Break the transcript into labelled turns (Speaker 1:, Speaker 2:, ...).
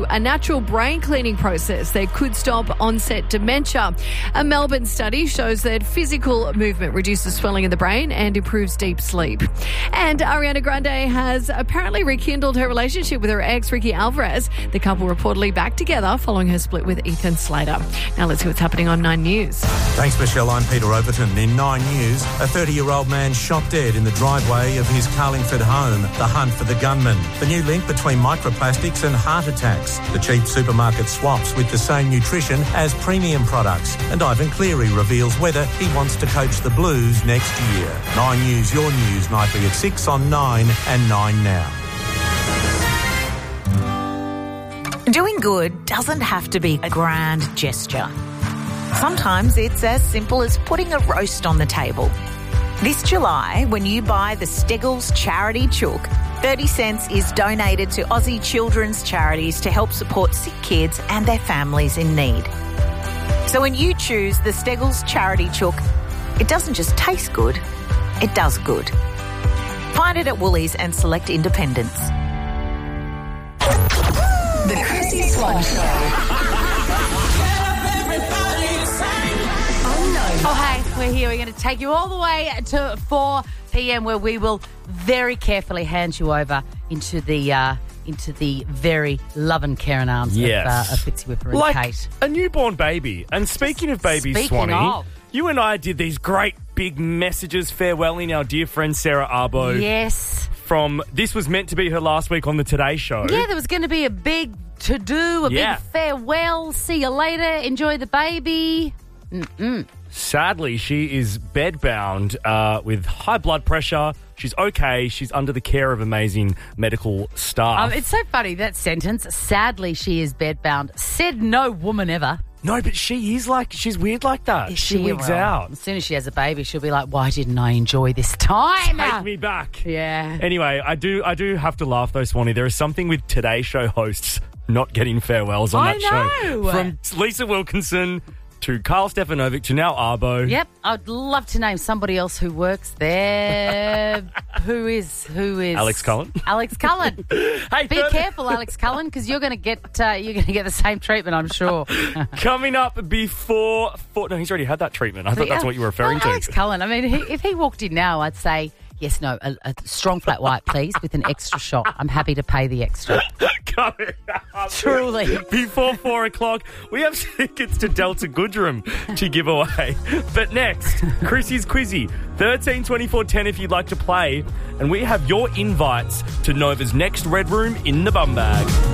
Speaker 1: a natural brain cleaning process that could stop onset dementia. A Melbourne study shows that physical movement reduces swelling in the brain and improves deep sleep. And Ariana Grande has apparently rekindled her relationship with her ex, Ricky Alvarez. The couple reportedly back together following her split with Ethan Slater. Now let's see what's happening on 9 News.
Speaker 2: Thanks, Michelle. I'm Peter Overton. In 9 News, a 30-year-old man shot dead in the driveway of his Carlingford home. The hunt for the gunman. The new link between microplastics and heart attacks. The cheap supermarket swaps with the same nutrition as premium products. And Ivan Cleary reveals whether he wants to coach the Blues next year. 9 News, your news, nightly at 6 on 9 and 9 now.
Speaker 3: Doing good doesn't have to be a grand gesture. Sometimes it's as simple as putting a roast on the table. This July, when you buy the Steggles Charity Chook, 30 cents is donated to Aussie children's charities to help support sick kids and their families in need. So when you choose the Steggles Charity Chook, it doesn't just taste good, it does good. Find it at Woolies and select independents.
Speaker 4: The Chrissy Swan Show.
Speaker 5: Oh, hey, we're here. We're going to take you all the way to 4 p.m. where we will very carefully hand you over into the very loving care and arms of Fitzy Whipper and Kate.
Speaker 6: A newborn baby. And speaking of babies, Swanee, you and I did these great big messages farewelling our dear friend Sarah Arbo.
Speaker 5: Yes.
Speaker 6: This was meant to be her last week on the Today Show.
Speaker 5: Yeah, there was going to be a big to-do, a big farewell, see you later, enjoy the baby.
Speaker 6: Sadly, she is bedbound with high blood pressure. She's okay. She's under the care of amazing medical staff.
Speaker 5: It's so funny, that sentence. Sadly, she is bedbound. Said no woman ever.
Speaker 6: No, but she's weird like that. She wigs out.
Speaker 5: As soon as she has a baby, she'll be like, why didn't I enjoy this time?
Speaker 6: Take me back.
Speaker 5: Yeah.
Speaker 6: Anyway, I do have to laugh though, Swanee. There is something with Today Show hosts not getting farewells on that show. From Lisa Wilkinson to Carl Stefanovic to now Arbo.
Speaker 5: Yep. I'd love to name somebody else who works there. Who is?
Speaker 6: Alex Cullen.
Speaker 5: Alex Cullen.
Speaker 6: Hey,
Speaker 5: be careful, Alex Cullen, because you're going to get the same treatment, I'm sure.
Speaker 6: Coming up before... No, he's already had that treatment. I thought that's what you were referring to.
Speaker 5: Alex Cullen, I mean, if he walked in now, I'd say... Yes, no, a strong flat white, please, with an extra shot. I'm happy to pay the extra.
Speaker 6: Coming up.
Speaker 5: Truly.
Speaker 6: Before 4 o'clock, we have tickets to Delta Goodrem to give away. But next, Chrissy's Quizzy, 13 24 10 if you'd like to play. And we have your invites to Nova's next Red Room in the Bum Bag.